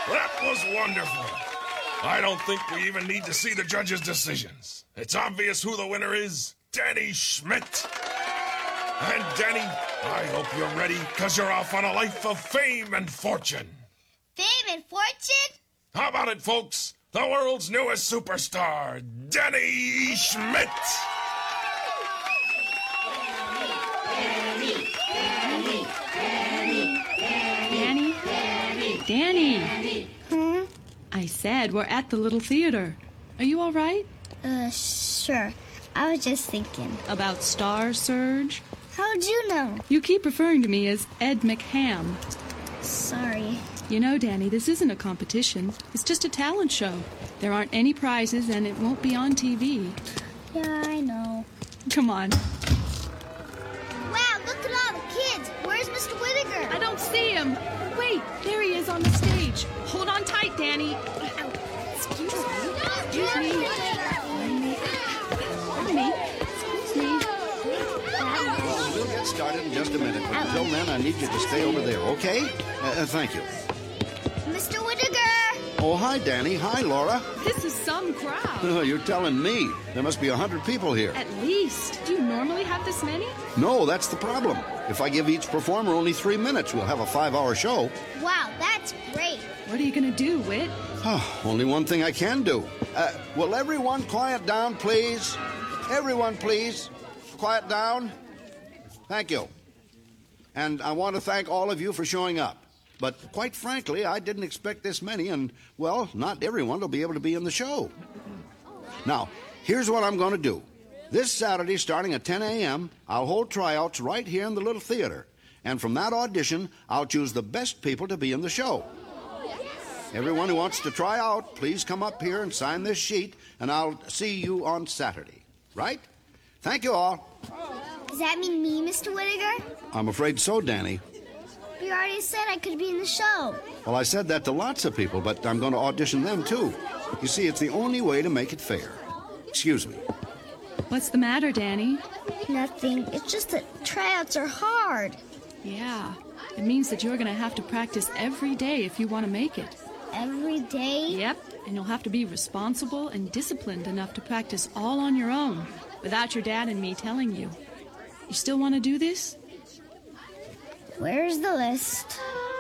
That was wonderful. I don't think we even need to see the judges' decisions. It's obvious who the winner is. Danny Schmidt. And Danny, I hope you're ready, because you're off on a life of fame and fortune. Fame and fortune? How about it, folks? The world's newest superstar, Danny Schmidt. Danny. I said we're at the Little Theater. Are you all right? Sure. I was just thinking. About Star Surge? How'd you know? You keep referring to me as Ed McHam. Sorry. You know, Danny, this isn't a competition. It's just a talent show. There aren't any prizes, and it won't be on TV. Yeah, I know. Come on. Wow, look at all the kids. Where's Mr. Whittaker? I don't see him. Wait, there he is on the stage. Hold on tight, Danny. Excuse me. Excuse me. Pardon me. Excuse me. We'll get started in just a minute. But until then, I need you to stay over there, okay? Thank you. Mr. Whittaker! Oh, hi, Danny. Hi, Laura. This is some crowd. You're telling me. There must be 100 people here. At least. Do you normally have this many? No, that's the problem. If I give each performer only 3 minutes, we'll have a 5-hour show. Wow, that's great. What are you going to do, Whit? Only one thing I can do. Will everyone quiet down, please? Everyone, please. Quiet down. Thank you. And I want to thank all of you for showing up. But quite frankly, I didn't expect this many, and, well, not everyone will be able to be in the show. Now, here's what I'm going to do. This Saturday, starting at 10 a.m., I'll hold tryouts right here in the Little Theater. And from that audition, I'll choose the best people to be in the show. Everyone who wants to try out, please come up here and sign this sheet, and I'll see you on Saturday. Right? Thank you all. Does that mean me, Mr. Whittaker? I'm afraid so, Danny. You already said I could be in the show. Well, I said that to lots of people, but I'm going to audition them, too. You see, it's the only way to make it fair. Excuse me. What's the matter, Danny? Nothing. It's just that tryouts are hard. Yeah. It means that you're going to have to practice every day if you want to make it. Every day? Yep. And you'll have to be responsible and disciplined enough to practice all on your own, without your dad and me telling you. You still want to do this? Where's the list?